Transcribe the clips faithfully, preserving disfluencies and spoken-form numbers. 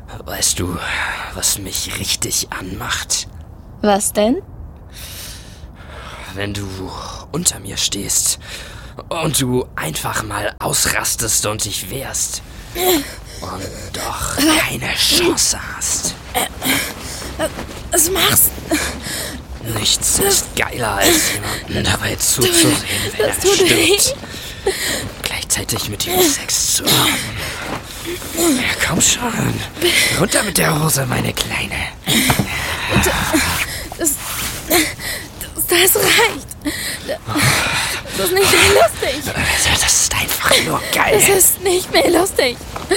Weißt du, was mich richtig anmacht? Was denn? Wenn du unter mir stehst und du einfach mal ausrastest und dich wehrst und doch keine Chance hast. Was machst du? Nichts ist geiler, als jemandem dabei zuzusehen, wenn er stirbt. Gleichzeitig mit ihm Sex zu haben. Ja, komm schon. Runter mit der Hose, meine Kleine. Das, das, das reicht. Das ist nicht mehr lustig. Das ist einfach nur geil. Das ist nicht mehr lustig.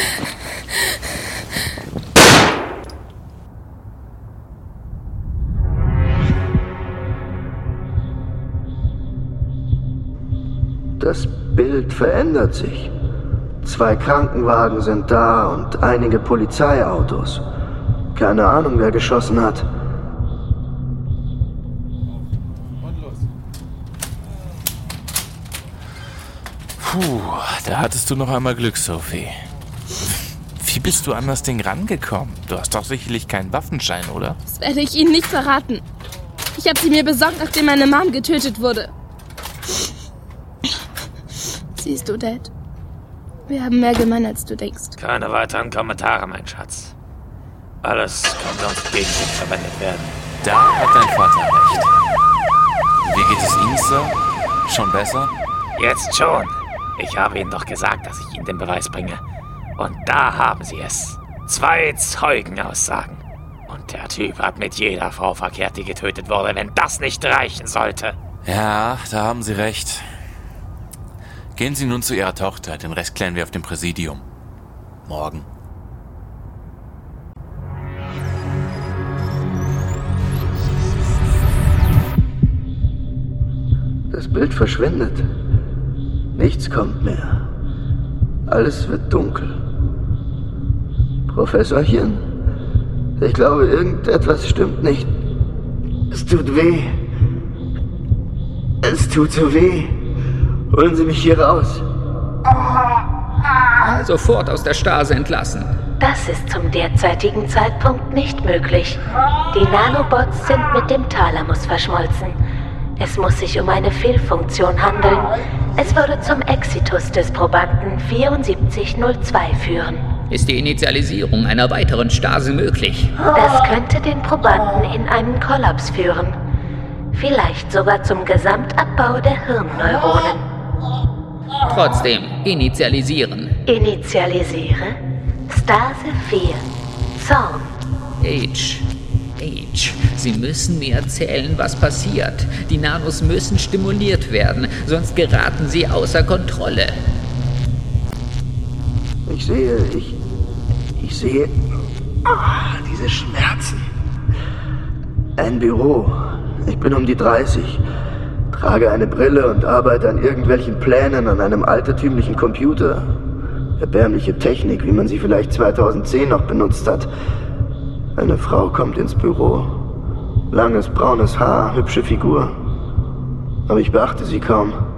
Das Bild verändert sich. Zwei Krankenwagen sind da und einige Polizeiautos. Keine Ahnung, wer geschossen hat. Puh, da hattest du noch einmal Glück, Sophie. Wie bist du an das Ding rangekommen? Du hast doch sicherlich keinen Waffenschein, oder? Das werde ich Ihnen nicht verraten. Ich habe sie mir besorgt, nachdem meine Mom getötet wurde. Siehst du, Dad? Wir haben mehr gemein, als du denkst. Keine weiteren Kommentare, mein Schatz. Alles kann sonst gegen dich verwendet werden. Da hat dein Vater recht. Wie geht es Ihnen, Sir? Schon besser? Jetzt schon. Ich habe Ihnen doch gesagt, dass ich Ihnen den Beweis bringe. Und da haben Sie es. Zwei Zeugenaussagen. Und der Typ hat mit jeder Frau verkehrt, die getötet wurde, wenn das nicht reichen sollte. Ja, da haben Sie recht. Gehen Sie nun zu Ihrer Tochter. Den Rest klären wir auf dem Präsidium. Morgen. Das Bild verschwindet. Nichts kommt mehr. Alles wird dunkel. Professorchen, ich glaube, irgendetwas stimmt nicht. Es tut weh. Es tut so weh. Holen Sie mich hier raus. Sofort aus der Stase entlassen. Das ist zum derzeitigen Zeitpunkt nicht möglich. Die Nanobots sind mit dem Thalamus verschmolzen. Es muss sich um eine Fehlfunktion handeln. Es würde zum Exitus des Probanden vierundsiebzig null zwei führen. Ist die Initialisierung einer weiteren Stase möglich? Das könnte den Probanden in einen Kollaps führen. Vielleicht sogar zum Gesamtabbau der Hirnneuronen. Trotzdem, initialisieren. Initialisiere. Stase vier. Zorn. H. H. Sie müssen mir erzählen, was passiert. Die Nanos müssen stimuliert werden, sonst geraten sie außer Kontrolle. Ich sehe, ich... Ich sehe... Ah, diese Schmerzen. Ein Büro. Ich bin um die dreißig. Trage eine Brille und arbeite an irgendwelchen Plänen an einem altertümlichen Computer. Erbärmliche Technik, wie man sie vielleicht zweitausendzehn noch benutzt hat. Eine Frau kommt ins Büro. Langes braunes Haar, hübsche Figur. Aber ich beachte sie kaum.